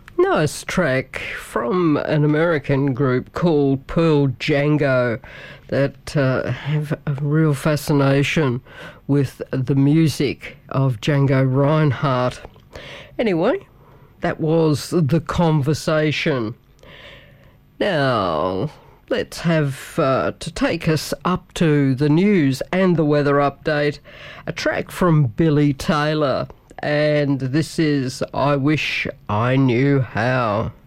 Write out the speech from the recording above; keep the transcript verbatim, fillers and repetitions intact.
Nice track from an American group called Pearl Django that uh, have a real fascination with the music of Django Reinhardt. Anyway, that was The Conversation. Now, let's have, uh, to take us up to the news and the weather update, a track from Billy Taylor. And this is I Wish I Knew How.